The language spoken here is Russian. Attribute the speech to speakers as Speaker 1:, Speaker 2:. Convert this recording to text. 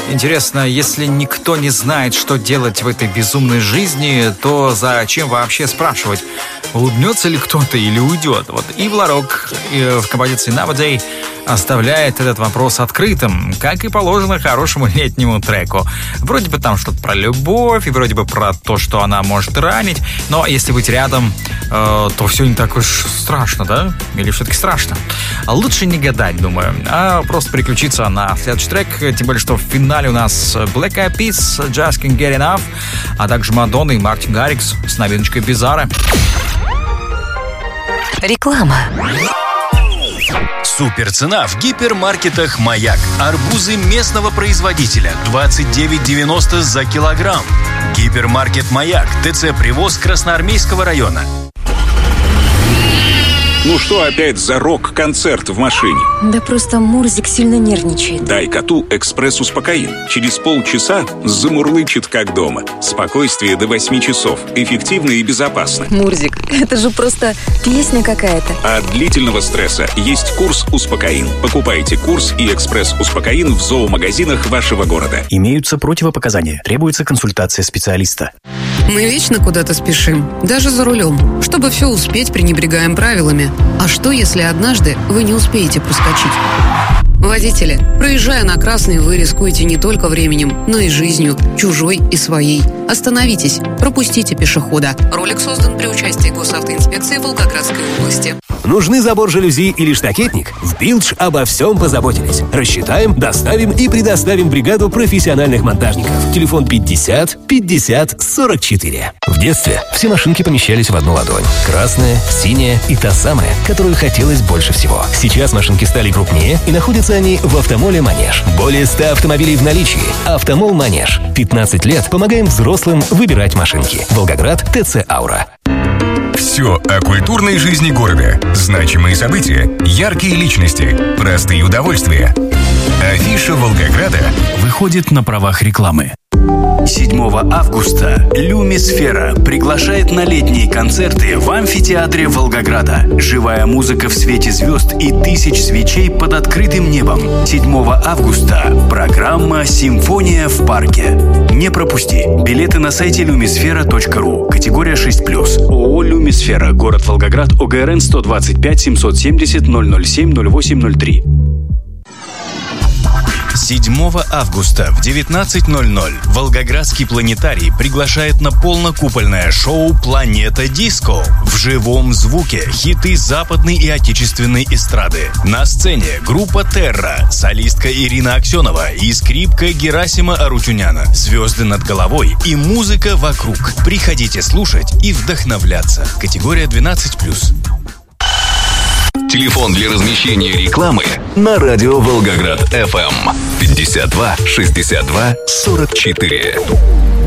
Speaker 1: Интересно, если никто не знает, что делать в этой безумной жизни, то зачем вообще спрашивать, улыбнется ли кто-то или уйдет? Вот Ивла Рок в композиции Nowadays оставляет этот вопрос открытым, как и положено хорошему летнему треку. Вроде бы там что-то про любовь, и вроде бы про то, что она может ранить, но если быть рядом, то все не так уж страшно, да? Или все-таки страшно? Лучше не гадать, думаю, а просто переключиться на следующий трек, тем более, что в финале у нас Black Eyed Peas, Just Can't Get Enough, а также Мадонна и Мартин Гаррикс с новиночкой Bizarre.
Speaker 2: Реклама.
Speaker 3: Суперцена в гипермаркетах «Маяк». Арбузы местного производителя 29,90 за килограмм. Гипермаркет «Маяк», ТЦ «Привоз» Красноармейского района.
Speaker 4: Ну что опять за рок-концерт в машине?
Speaker 5: Да просто Мурзик сильно нервничает.
Speaker 4: Дай коту экспресс-успокоин. Через полчаса замурлычет как дома. Спокойствие до 8 часов. Эффективно и безопасно.
Speaker 5: Мурзик, это же просто песня какая-то.
Speaker 4: От длительного стресса есть курс «Успокоин». Покупайте курс и экспресс-успокоин в зоомагазинах вашего города.
Speaker 6: Имеются противопоказания. Требуется консультация специалиста.
Speaker 7: Мы вечно куда-то спешим, даже за рулем. Чтобы все успеть, пренебрегаем правилами. А что, если однажды вы не успеете проскочить? Водители, проезжая на красный, вы рискуете не только временем, но и жизнью, чужой и своей. Остановитесь, пропустите пешехода. Ролик создан при участии Госавтоинспекции Волгоградской области.
Speaker 8: Нужны забор жалюзи или штакетник? В Билдж обо всем позаботились. Рассчитаем, доставим и предоставим бригаду профессиональных монтажников. Телефон 50 50 44. В детстве все машинки помещались в одну ладонь. Красная, синяя и та самая, которую хотелось больше всего. Сейчас машинки стали крупнее и находятся они в «Автомоле Манеж». Более 100 автомобилей в наличии. «Автомол Манеж». 15 лет помогаем взрослым выбирать машинки. Волгоград, ТЦ «Аура».
Speaker 9: Все о культурной жизни города. Значимые события, яркие личности, простые удовольствия. Афиша Волгограда выходит на правах рекламы.
Speaker 3: 7 августа «Люмисфера» приглашает на летние концерты в амфитеатре Волгограда. Живая музыка в свете звезд и тысяч свечей под открытым небом. 7 августа программа «Симфония в парке». Не пропусти. Билеты на сайте lumisfera.ru. Категория 6+. ООО «Люмисфера». Город Волгоград. ОГРН 125 770 007 0803. 7 августа в 19:00 Волгоградский планетарий приглашает на полнокупольное шоу «Планета Диско». В живом звуке хиты западной и отечественной эстрады. На сцене группа «Терра», солистка Ирина Аксенова и скрипка Герасима Арутюняна. Звезды над головой и музыка вокруг. Приходите слушать и вдохновляться. Категория 12+.
Speaker 9: Телефон для размещения рекламы на радио Волгоград FM 52 62 44.